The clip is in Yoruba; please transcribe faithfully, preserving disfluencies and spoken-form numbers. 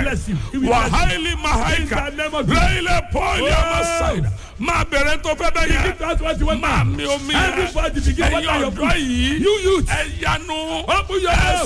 bless you. He will bless you. Wàhálì Mahaika. In the name of Jesus. Rẹ́lẹ̀ Pọ́ọ̀lì Amasaida. Máa bẹ̀rẹ̀ tó fẹ́ bẹ́ Begin yẹn. to ask what you want. Máa mi omi yẹn. Everybody begin Ẹ̀yin water your ọ̀dọ́ food. yìí. You youth. Ẹ yanu. Open your mouth.